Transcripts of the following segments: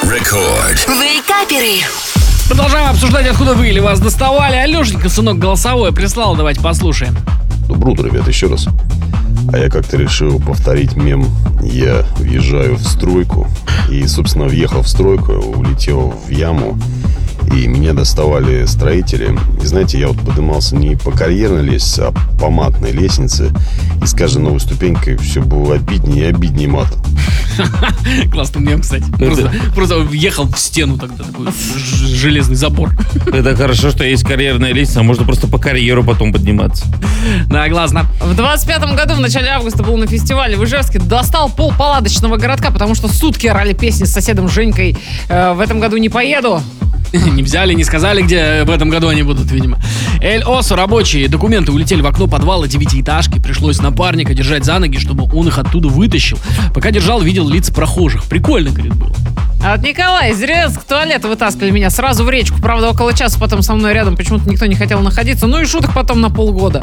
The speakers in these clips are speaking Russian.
Рекорд. Вейкаперы. Продолжаем обсуждать, откуда вы или вас доставали. Алешенька, сынок, голосовое прислал, давайте послушаем. Доброе утро, ребят, еще раз. А я как-то решил повторить мем. Я въезжаю в стройку. И, собственно, въехав в стройку, улетел в яму. И меня доставали строители. И знаете, я вот поднимался не по карьерной лестнице, а по матной лестнице. И с каждой новой ступенькой все было обиднее и обиднее мата. Классный мем, кстати. Просто въехал в стену тогда, такой железный забор. Это хорошо, что есть карьерная лестница, а можно просто по карьеру потом подниматься. Да, классно. В 25-м году, в начале августа, был на фестивале в Ижевске. Достал палаточного городка, потому что сутки орали песни с соседом Женькой. В этом году не поеду. Не взяли, не сказали, где в этом году они будут, видимо. Эль-Осо, рабочие документы улетели в окно подвала 9-этажки. Пришлось напарника держать за ноги, чтобы он их оттуда вытащил. Пока держал, видел лица прохожих. Прикольно, говорит, было. А вот Николай из Рязанского туалета вытаскивали меня сразу в речку. Правда, около часа потом со мной рядом почему-то никто не хотел находиться. Ну и шуток потом на полгода.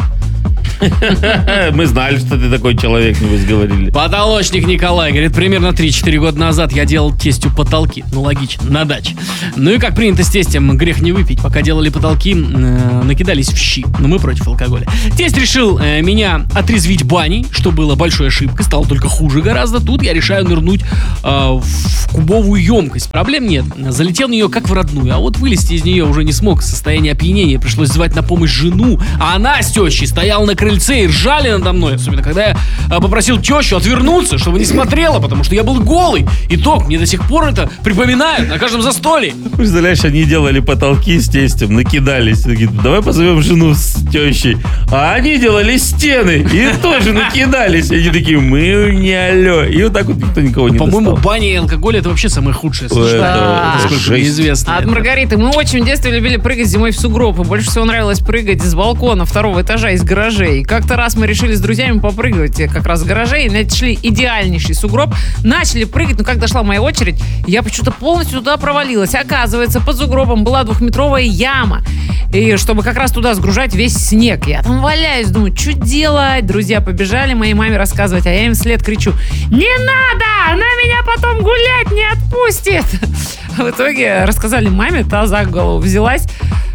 Мы знали, что ты такой человек, небось говорили. Потолочник Николай, говорит, примерно 3-4 года назад я делал тестю потолки. Ну, логично, на даче. Ну и как принято с тестем, грех не выпить. Пока делали потолки, накидались в щи. Но мы против алкоголя. Тесть решил меня отрезвить баней, что было большой ошибкой. Стало только хуже гораздо. Тут я решаю нырнуть в кубовую емкость. Проблем нет. Залетел в нее как в родную. А вот вылезти из нее уже не смог. Состояние опьянения. Пришлось звать на помощь жену. А она с тещей стояла на крыльце и ржали надо мной. Особенно, когда я попросил тещу отвернуться, чтобы не смотрела, потому что я был голый. Итог, мне до сих пор это припоминают на каждом застолье. Представляешь, они делали потолки с тестем, накидались. Такие, давай позовем жену с тещей. А они делали стены и тоже накидались. И они такие, мы не алло. И вот так вот никто никого не достал. По-моему, баня и алкоголь — это вообще самое худшее. Насколько мне известно. От Маргариты. Мы очень в детстве любили прыгать зимой в сугроб. И больше всего нравилось прыгать с балкона 2-го этажа, из гаражей. И как-то раз мы решили с друзьями попрыгать как раз с гаражей. Нашли идеальнейший сугроб. Начали прыгать. Но как дошла моя очередь, я почему-то полностью туда провалилась. Оказывается, под сугробом была 2-метровая яма. И чтобы как раз туда сгружать весь снег. Я там валяюсь, думаю, что делать? Друзья побежали моей маме рассказывать, а я им вслед кричу: не надо! Она меня потом гулять не отпустит! В итоге рассказали маме, та за голову взялась,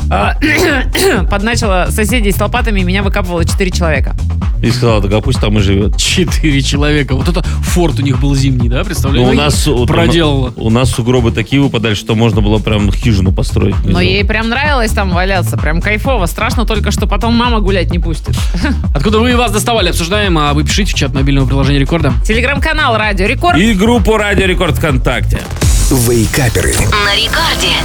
подначила соседей с лопатами, и меня выкапывало 4 человека. И сказала, так а пусть там и живет. 4 человека. Вот это форт у них был зимний, да, представляете? Ну, у нас проделала. У нас сугробы такие выпадали, что можно было прям хижину построить. Но ей прям нравилось там валяться, прям кайфово. Страшно только, что потом мама гулять не пустит. Откуда вы и вас доставали, обсуждаем, а вы пишите в чат мобильного приложения Рекорда. Телеграм-канал Радио Рекорд. И группу Радио Рекорд ВКонтакте. Вейкаперы. На рекорде.